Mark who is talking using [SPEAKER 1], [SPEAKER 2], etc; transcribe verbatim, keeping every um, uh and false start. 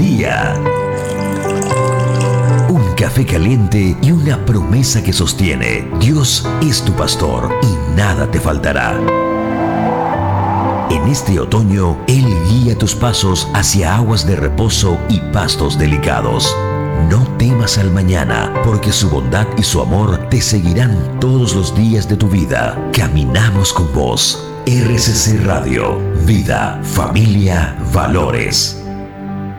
[SPEAKER 1] día. Un café caliente y una promesa que sostiene: Dios es tu pastor y nada te faltará. En este otoño, Él guía tus pasos hacia aguas de reposo y pastos delicados. No temas al mañana, porque su bondad y su amor te seguirán todos los días de tu vida. Caminamos con vos. R C C Radio. Vida, familia, valores.